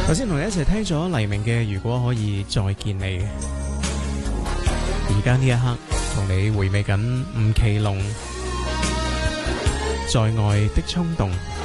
頭先同你一齊聽咗黎明嘅《如果可以再見你》，而家呢一刻同你回味緊吳奇隆在愛的衝動。